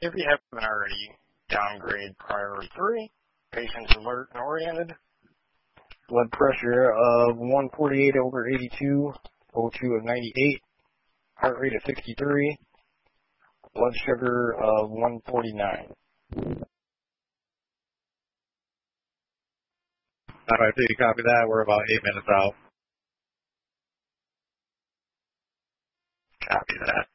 If you haven't already, downgrade priority 3. Patient's alert and oriented. Blood pressure of 148 over 82. O2 of 98. Heart rate of 63. Blood sugar of 149. All right, do you copy that? We're about 8 minutes out. Copy that.